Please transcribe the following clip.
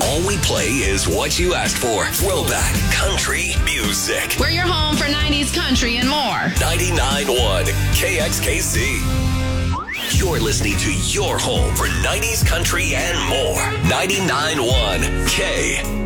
All we play is what you asked for. Throwback country music. We're your home for 90s country and more. 99.1 KXKC. You're listening to your home for 90s country and more. 99.1 K.